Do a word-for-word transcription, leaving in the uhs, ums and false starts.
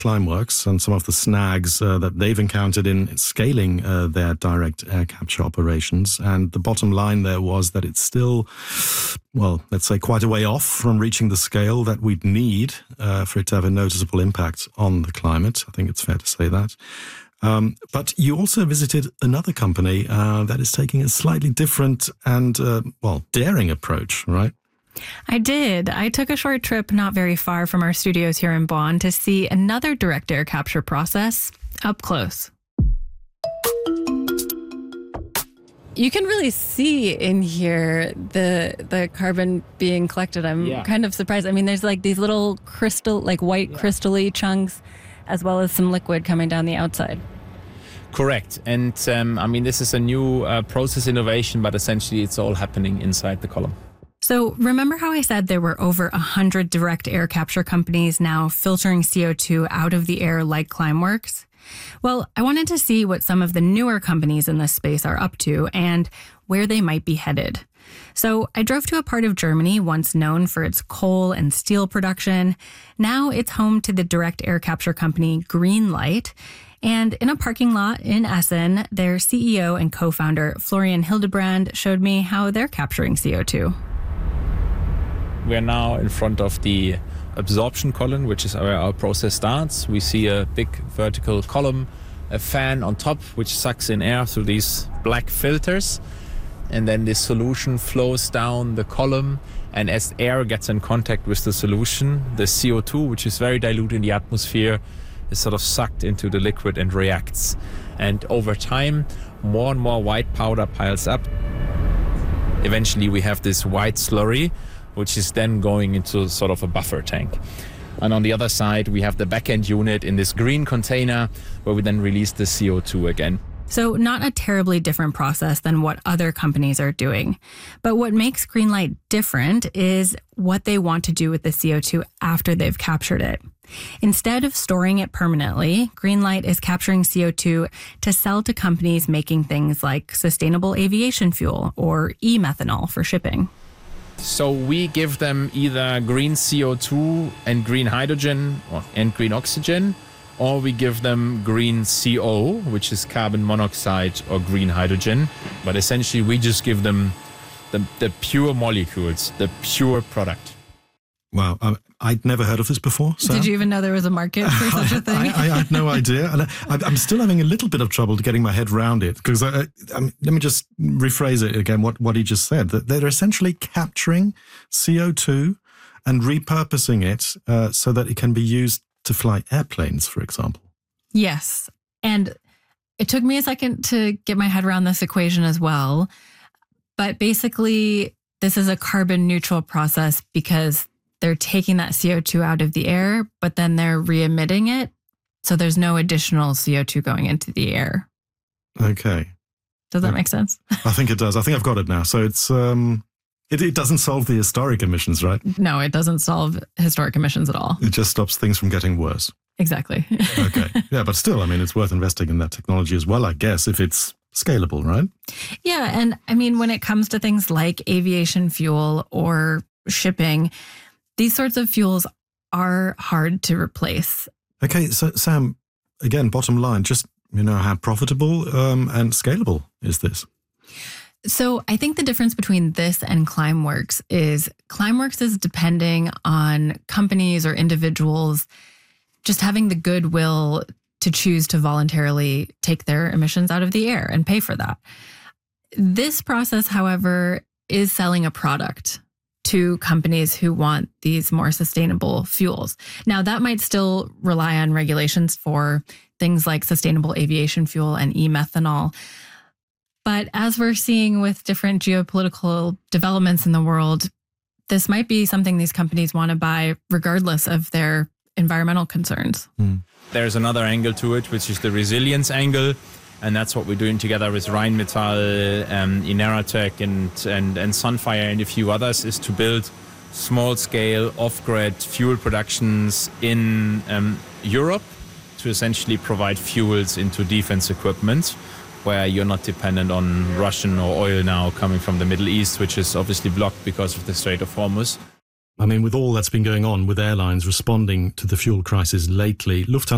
Climeworks and some of the snags uh, that they've encountered in scaling uh, their direct air capture operations. And the bottom line there was that it's still, well, let's say quite a way off from reaching the scale that we'd need uh, for it to have a noticeable impact on the climate. I think it's fair to say that. Um, but you also visited another company uh, that is taking a slightly different and, uh, well, daring approach, right? I did. I took a short trip not very far from our studios here in Bonn to see another direct air capture process up close. You can really see in here the the carbon being collected. I'm yeah. kind of surprised. I mean, there's like these little crystal, like white yeah. crystal-y chunks, as well as some liquid coming down the outside. Correct. And um, I mean, this is a new uh, process innovation, but essentially it's all happening inside the column. So remember how I said there were over one hundred direct air capture companies now filtering C O two out of the air like Climeworks? Well, I wanted to see what some of the newer companies in this space are up to and where they might be headed. So I drove to a part of Germany once known for its coal and steel production. Now it's home to the direct air capture company Greenlight. And in a parking lot in Essen, their C E O and co-founder Florian Hildebrand showed me how they're capturing C O two. We're now in front of the absorption column, which is where our process starts. We see a big vertical column, a fan on top, which sucks in air through these black filters. And then the solution flows down the column. And as air gets in contact with the solution, the C O two, which is very dilute in the atmosphere, is sort of sucked into the liquid and reacts. And over time, more and more white powder piles up. Eventually, we have this white slurry, which is then going into sort of a buffer tank. And on the other side, we have the back-end unit in this green container where we then release the C O two again. So not a terribly different process than what other companies are doing. But what makes Greenlight different is what they want to do with the C O two after they've captured it. Instead of storing it permanently, Greenlight is capturing C O two to sell to companies making things like sustainable aviation fuel or e-methanol for shipping. So we give them either green C O two and green hydrogen or, and green oxygen, or we give them green C O, which is carbon monoxide or green hydrogen. But essentially, we just give them the, the pure molecules, the pure product. Wow, um, I'd never heard of this before. Sam. Did you even know there was a market for such a thing? I, I, I had no idea. And I, I'm still having a little bit of trouble getting my head around it. Because I, I mean, let me just rephrase it again, what, what he just said. That they're essentially capturing C O two and repurposing it uh, so that it can be used to fly airplanes, for example. Yes. And it took me a second to get my head around this equation as well. But basically, this is a carbon neutral process because they're taking that C O two out of the air, but then they're re-emitting it. So there's no additional C O two going into the air. Okay. Does that make sense? I think it does. I think I've got it now. So it's um, it, it doesn't solve the historic emissions, right? No, it doesn't solve historic emissions at all. It just stops things from getting worse. Exactly. Okay. Yeah, but still, I mean, it's worth investing in that technology as well, I guess, if it's scalable, right? Yeah. And I mean, when it comes to things like aviation fuel or shipping, these sorts of fuels are hard to replace. Okay, so Sam, again, bottom line, just, you know, how profitable um, and scalable is this? So I think the difference between this and Climeworks is Climeworks is depending on companies or individuals just having the goodwill to choose to voluntarily take their emissions out of the air and pay for that. This process, however, is selling a product to companies who want these more sustainable fuels. Now, that might still rely on regulations for things like sustainable aviation fuel and e-methanol. But as we're seeing with different geopolitical developments in the world, this might be something these companies want to buy regardless of their environmental concerns. Mm. There's another angle to it, which is the resilience angle. And that's what we're doing together with Rheinmetall, um, Ineratec, and, and, and Sunfire and a few others, is to build small-scale, off-grid fuel productions in um, Europe to essentially provide fuels into defense equipment, where you're not dependent on Russian or oil now coming from the Middle East, which is obviously blocked because of the Strait of Hormuz. I mean, with all that's been going on with airlines responding to the fuel crisis lately, Lufthansa